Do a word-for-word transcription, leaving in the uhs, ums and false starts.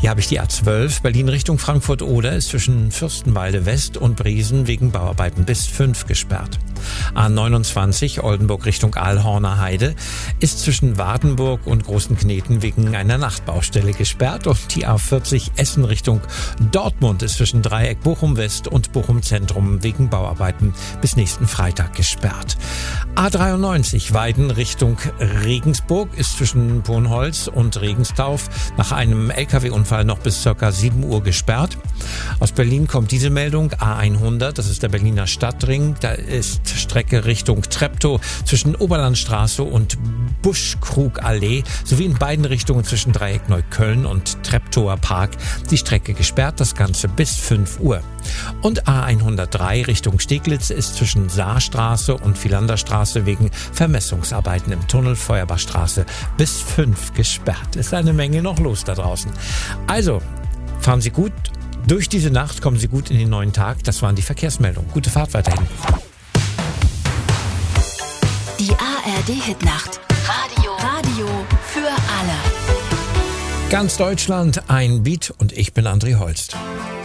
Hier habe ich die A zwölf, Berlin Richtung Frankfurt-Oder, ist zwischen Fürstenwalde West und Briesen wegen Bauarbeiten bis fünf gesperrt. A neunundzwanzig, Oldenburg Richtung Aalhorner Heide, ist zwischen Wardenburg und Großenkneten wegen einer Nachtbaustelle gesperrt. Und die A vierzig, Essen Richtung Dortmund, ist zwischen Dreieck Bochum West und Bochum Zentrum wegen Bauarbeiten bis nächsten Freitag gesperrt. A dreiundneunzig, Weiden Richtung Regensburg, ist zwischen Ponholz und Regenstauf nach einem L K W-Unfall noch bis ca. sieben Uhr gesperrt. Aus Berlin kommt diese Meldung. A hundert, das ist der Berliner Stadtring, da ist Strecke Richtung Treptow zwischen Oberlandstraße und Buschkrugallee sowie in beiden Richtungen zwischen Dreieck Neukölln und Treptower Park die Strecke gesperrt, das Ganze bis fünf Uhr. Und A hundertdrei Richtung Steglitz ist zwischen Saarstraße und Philanderstraße wegen Vermessungsarbeiten im Tunnel Feuerbachstraße bis fünf gesperrt. Ist eine Menge noch los da draußen. Also, fahren Sie gut durch diese Nacht, kommen Sie gut in den neuen Tag. Das waren die Verkehrsmeldungen. Gute Fahrt weiterhin. Die A R D-Hitnacht. Radio. Radio für alle. Ganz Deutschland, ein Beat und ich bin André Holst.